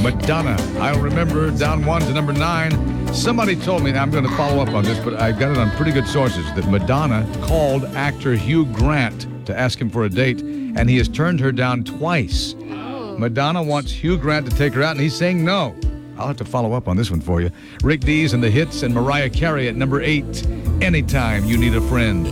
Madonna. I'll remember down 1 to number 9. Somebody told me, and I'm going to follow up on this, but I've got it on pretty good sources, that Madonna called actor Hugh Grant to ask him for a date, and he has turned her down twice. Madonna wants Hugh Grant to take her out, and he's saying no. I'll have to follow up on this one for you. Rick Dees and the Hits and Mariah Carey at number 8. Anytime You Need a Friend.